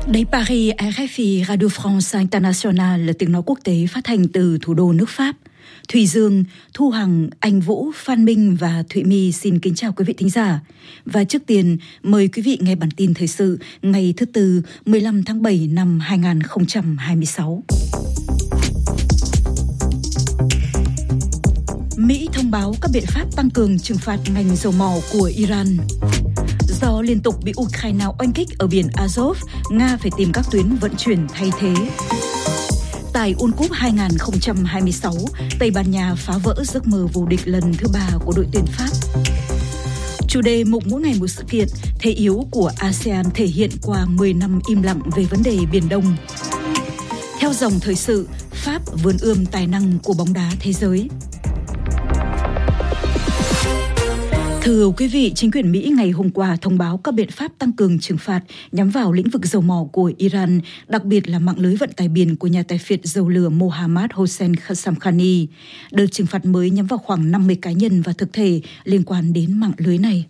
Đây Paris, RFI, Radio France International là tiếng nói quốc tế phát hành từ thủ đô nước Pháp. Thùy Dương, Thu Hằng, Anh Vũ, Phan Minh và Thụy My xin kính chào quý vị thính giả. Và trước tiên, mời quý vị nghe bản tin thời sự ngày thứ Tư, 15 tháng 7 năm 2026. Mỹ thông báo các biện pháp tăng cường trừng phạt ngành dầu mỏ của Iran. Do liên tục bị Ukraine oanh kích ở biển Azov, Nga phải tìm các tuyến vận chuyển thay thế. Tại World Cup 2026, Tây Ban Nha phá vỡ giấc mơ vô địch lần thứ 3 của đội tuyển Pháp. Chủ đề mục mỗi ngày một sự kiện, thế yếu của ASEAN thể hiện qua 10 năm im lặng về vấn đề Biển Đông. Theo dòng thời sự, Pháp vươn ươm tài năng của bóng đá thế giới. Thưa quý vị, chính quyền Mỹ ngày hôm qua thông báo các biện pháp tăng cường trừng phạt nhắm vào lĩnh vực dầu mỏ của Iran, đặc biệt là mạng lưới vận tải biển của nhà tài phiệt dầu lửa Mohammad Hossein Khassamkhani. Đợt trừng phạt mới nhắm vào khoảng 50 cá nhân và thực thể liên quan đến mạng lưới này.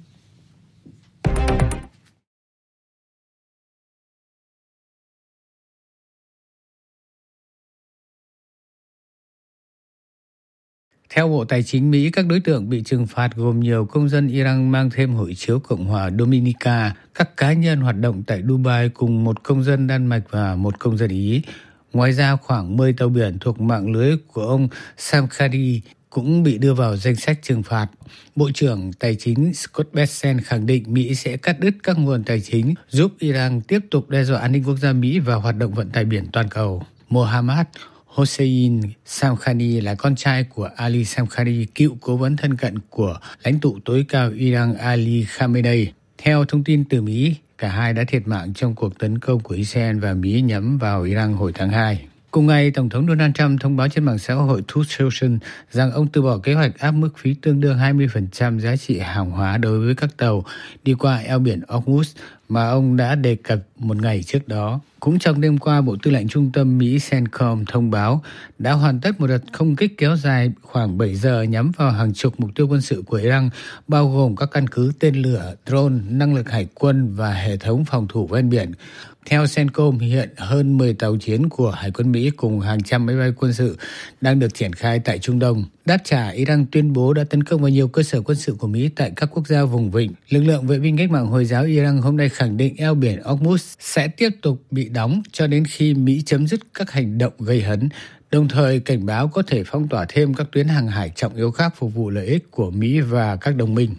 Theo Bộ Tài chính Mỹ, các đối tượng bị trừng phạt gồm nhiều công dân Iran mang thêm hộ chiếu Cộng hòa Dominica, các cá nhân hoạt động tại Dubai cùng một công dân Đan Mạch và một công dân Ý. Ngoài ra, khoảng 10 tàu biển thuộc mạng lưới của ông Samkhani cũng bị đưa vào danh sách trừng phạt. Bộ trưởng Tài chính Scott Bessent khẳng định Mỹ sẽ cắt đứt các nguồn tài chính giúp Iran tiếp tục đe dọa an ninh quốc gia Mỹ và hoạt động vận tải biển toàn cầu. Mohammad Hossein Samkhani là con trai của Ali Samkhani, cựu cố vấn thân cận của lãnh tụ tối cao Iran Ali Khamenei. Theo thông tin từ Mỹ, cả hai đã thiệt mạng trong cuộc tấn công của Israel và Mỹ nhắm vào Iran hồi tháng 2. Cùng ngày, Tổng thống Donald Trump thông báo trên mạng xã hội Truth Social rằng ông từ bỏ kế hoạch áp mức phí tương đương 20% giá trị hàng hóa đối với các tàu đi qua eo biển Hormuz mà ông đã đề cập một ngày trước đó. Cũng trong đêm qua, Bộ Tư lệnh Trung tâm Mỹ CENTCOM thông báo đã hoàn tất một đợt không kích kéo dài khoảng 7 giờ nhắm vào hàng chục mục tiêu quân sự của Iran, bao gồm các căn cứ tên lửa, drone, năng lực hải quân và hệ thống phòng thủ ven biển. Theo CENTCOM, hiện hơn 10 tàu chiến của Hải quân Mỹ cùng hàng trăm máy bay quân sự đang được triển khai tại Trung Đông. Đáp trả, Iran tuyên bố đã tấn công vào nhiều cơ sở quân sự của Mỹ tại các quốc gia vùng vịnh. Lực lượng vệ binh cách mạng Hồi giáo Iran hôm nay khẳng định eo biển Hormuz sẽ tiếp tục bị đóng cho đến khi Mỹ chấm dứt các hành động gây hấn, đồng thời cảnh báo có thể phong tỏa thêm các tuyến hàng hải trọng yếu khác phục vụ lợi ích của Mỹ và các đồng minh.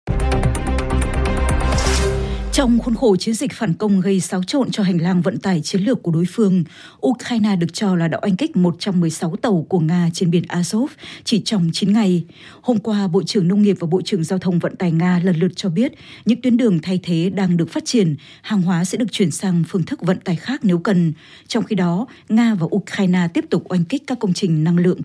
Trong khuôn khổ chiến dịch phản công gây xáo trộn cho hành lang vận tải chiến lược của đối phương, Ukraine được cho là đã oanh kích 116 tàu của Nga trên biển Azov chỉ trong 9 ngày. Hôm qua, Bộ trưởng Nông nghiệp và Bộ trưởng Giao thông Vận tải Nga lần lượt cho biết những tuyến đường thay thế đang được phát triển, hàng hóa sẽ được chuyển sang phương thức vận tải khác nếu cần. Trong khi đó, Nga và Ukraine tiếp tục oanh kích các công trình năng lượng